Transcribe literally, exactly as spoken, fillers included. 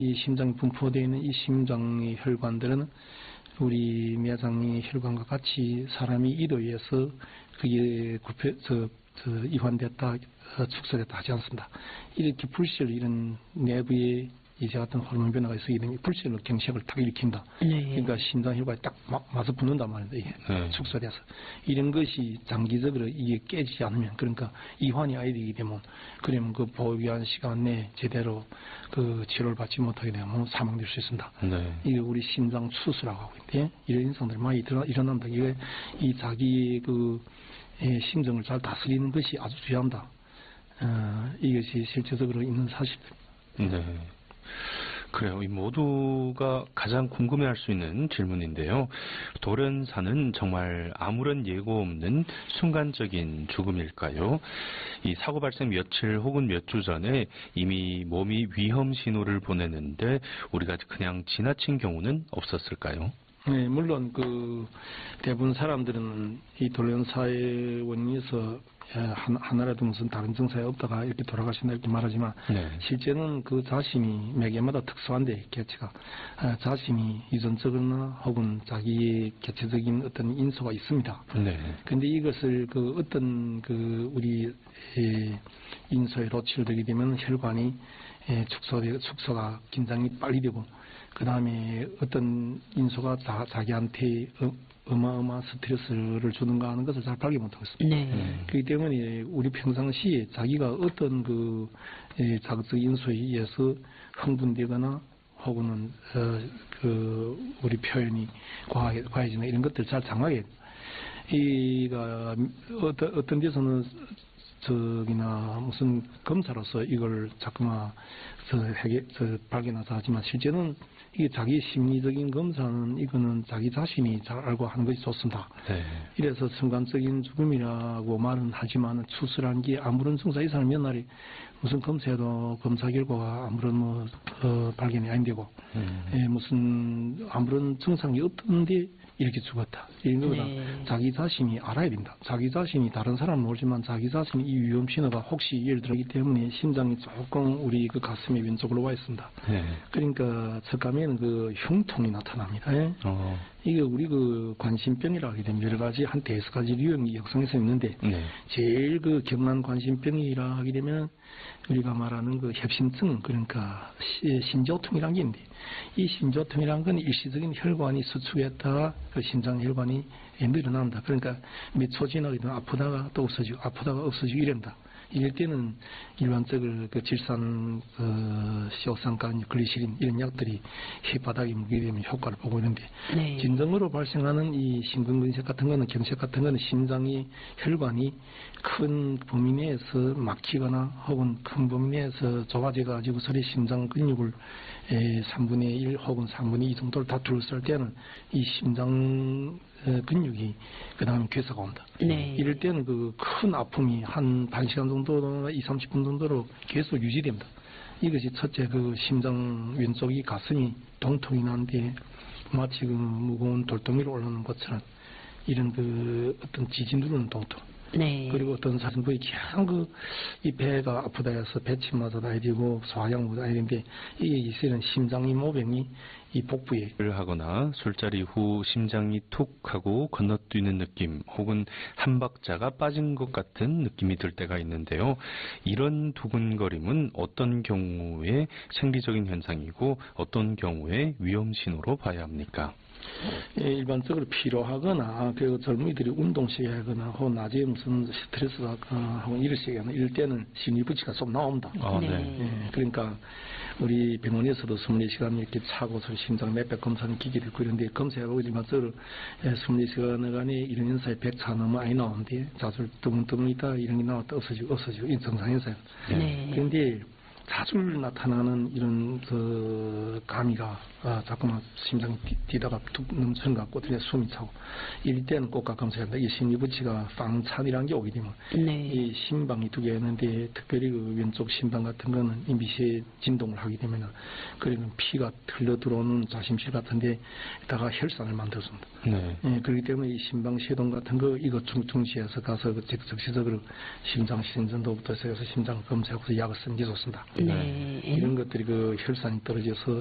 이 심장이 분포되어 있는 이 심장의 혈관들은 우리 매장의 혈관과 같이 사람이 이도해서 그게 굽혀, 저, 저, 이완됐다, 축소됐다 하지 않습니다. 이렇게 불실, 이런 내부에 이제 같은 호르몬 변화가 있어 이런 불실로 경색을 딱 일으킨다. 네. 그러니까 심장 혈관이 딱 마, 맞아 붙는단 말입니다. 이게 네. 축소돼서 이런 것이 장기적으로 이게 깨지지 않으면, 그러니까 이완이 아야 되게 되면, 그러면 그 보유한 시간 내에 제대로 그 치료를 받지 못하게 되면 사망될 수 있습니다. 네. 이게 우리 심장 추수라고 하고 있는데, 이런 현상들이 많이 일어나, 일어난다. 이게 이 자기 그 예, 심정을 잘 다스리는 것이 아주 중요합니다. 어, 이것이 실제적으로 있는 사실입니다. 네. 그래요. 이 모두가 가장 궁금해할 수 있는 질문인데요. 돌연사는 정말 아무런 예고 없는 순간적인 죽음일까요? 이 사고 발생 며칠 혹은 몇 주 전에 이미 몸이 위험 신호를 보내는데 우리가 그냥 지나친 경우는 없었을까요? 네, 물론 그 대부분 사람들은 이 돌연사의 원인에서 하나라도 무슨 다른 증상이 없다가 이렇게 돌아가신다 이렇게 말하지만, 네. 실제는 그 자신이 매개마다 특수한데 개체가 자신이 유전적이나 혹은 자기의 개체적인 어떤 인소가 있습니다. 네. 근데 이것을 그 어떤 그 우리 인소에 노출되게 되면 혈관이 축소 축소가 긴장이 빨리 되고, 그 다음에 어떤 인소가 자, 자기한테 어, 어마어마한 스트레스를 주는가 하는 것을 잘 발견 못하고 있습니다. 네. 그렇기 때문에 우리 평상시에 자기가 어떤 그 에, 자극적 인소에 의해서 흥분되거나 혹은 어, 그 우리 표현이 과해, 과해지나 이런 것들 잘 장악해. 이가 어떤 어떤 데서는 저기나 무슨 검사로서 이걸 자꾸만 저 해결 저 발견하자 하지만, 실제는 이게 자기 심리적인 검사는 이거는 자기 자신이 잘 알고 하는 것이 좋습니다. 네. 이래서 순간적인 죽음이라고 말은 하지만 추스란 게 아무런 증상, 이 사람 몇 날이 무슨 검사해도 검사 결과가 아무런 뭐 어, 발견이 아닌데고, 음. 예, 무슨 아무런 증상이 없던데 이렇게 죽었다. 이런 거보다 네. 자기 자신이 알아야 된다. 자기 자신이 다른 사람은 모르지만 자기 자신이 이 위험 신호가 혹시 예를 들어기 때문에 심장이 조금 우리 그 가슴의 왼쪽으로 와 있습니다. 네. 그러니까 척감에는 그 흉통이 나타납니다. 예? 어. 이게 우리 그 관심병이라고 하게 되면 여러 가지 한 대여섯 가지 유형이 역성에서 있는데, 네. 제일 그 경란 관심병이라 하게 되면 우리가 말하는 그 협심증, 그러니까 시, 심조통이라는 게 있는데, 이 심조통이라는 건 일시적인 혈관이 수축했다가 그 심장 혈관이 늘어난다. 그러니까 몇 초 지나게 되면 아프다가 또 없어지고 아프다가 없어지고 이런다. 이럴 때는 일반적으로 그 질산, 어, 시오산간, 글리시린 이런 약들이 혓바닥에 묻게 되면 효과를 보고 있는데, 네. 진정으로 발생하는 이 심근근색 같은 거는, 경색 같은 거는 심장이 혈관이 큰 범위 내에서 막히거나 혹은 큰 범위 내에서 좁아져 가지고 서리 심장 근육을 에, 삼분의 일 혹은 삼분의 이 정도를 다 둘러쌀 때는 이 심장 근육이 그 다음에 괴사가 온다. 네. 이럴 때는 그 큰 아픔이 한 반 시간 정도나 이, 삼십 분 정도로 계속 유지됩니다. 이것이 첫째, 그 심장 왼쪽이 가슴이 동통이 나는데 마치 그 무거운 돌덩이로 올라오는 것처럼 이런 그 어떤 지지 누르는 동통. 네. 그리고 어떤 사람은 거의 그냥 그, 이 배가 아프다 해서 배침 맞아야 되고, 소화약 맞아야 되는데, 이게 있으는 심장이 모병이 이 복부에. 를 하거나 술자리 후 심장이 툭 하고 건너뛰는 느낌, 혹은 한 박자가 빠진 것 같은 느낌이 들 때가 있는데요. 이런 두근거림은 어떤 경우에 생리적인 현상이고, 어떤 경우에 위험 신호로 봐야 합니까? 예, 일반적으로 피로하거나, 그리고 젊은이들이 운동 시에 하거나, 혹은 낮에 무슨 스트레스 받거나, 혹은 이럴 시에 하거나, 이럴 때는 심리부치가 좀 나옵니다. 아, 네. 네. 예, 그러니까, 우리 병원에서도 이십사 시간 이렇게 차고서 심장 몇 백 검사하는 기계도 있고 이런데, 검사하고 일반적으로 이십사 시간 안에 이런 현상이 백 차 넘어 많이 나오는데, 자주 뜨문뜨문 있다 이런 게 나왔다 없어지고, 없어지고, 이 정상 현상. 네. 그런데, 자주 나타나는 이런 그 그 가미가 아, 자꾸만 심장이 뛰, 뛰다가 툭 넘치는 것 같고, 숨이 차고 이럴 때는 꼭 검사해야 한다. 이 심리부치가 방찬이라는 게 오게 되면 네. 이 심방이 두 개 있는데 특별히 그 왼쪽 심방 같은 거는 이 미세 진동을 하게 되면 그러면 피가 흘러 들어오는 자심실 같은데 다가 혈산을 만들어줍니다. 네. 예, 그렇기 때문에 이 심방 시동 같은 거 이거 중, 중시해서 가서 그 즉- 즉시적으로 심장 신전도부터 해서 심장 검사하고서 약을 쓰는 게 좋습니다. 네. 이런 것들이 그 혈산이 떨어져서